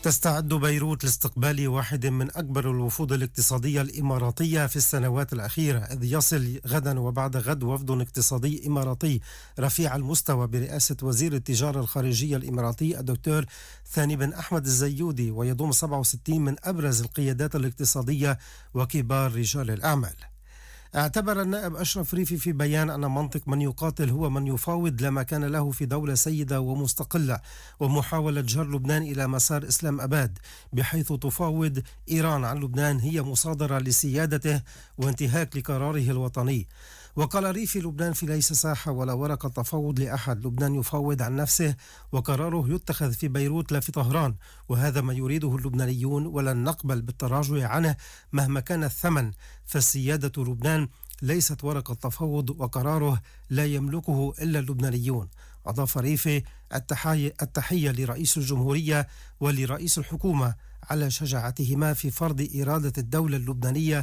تستعد بيروت لاستقبال واحد من أكبر الوفود الاقتصادية الإماراتية في السنوات الأخيرة، إذ يصل غدا وبعد غد وفد اقتصادي إماراتي رفيع المستوى برئاسة وزير التجارة الخارجية الإماراتي الدكتور ثاني بن أحمد الزيودي، ويضم 67 من أبرز القيادات الاقتصادية وكبار رجال الأعمال. اعتبر النائب أشرف ريفي في بيان أن منطق من يقاتل هو من يفاوض لا مكان له في دولة سيدة ومستقلة، ومحاولة جر لبنان إلى مسار إسلام أباد بحيث تفاوض إيران عن لبنان هي مصادرة لسيادته وانتهاك لقراره الوطني. وقال ريفي: لبنان في ليس ساحة ولا ورقة تفاوض لأحد، لبنان يفاوض عن نفسه وقراره يتخذ في بيروت لا في طهران، وهذا ما يريده اللبنانيون ولن نقبل بالتراجع عنه مهما كان الثمن، فالسيادة لبنان ليست ورقة تفاوض وقراره لا يملكه إلا اللبنانيون. أضاف ريفي: التحية لرئيس الجمهورية ولرئيس الحكومة على شجاعتهما في فرض إرادة الدولة اللبنانية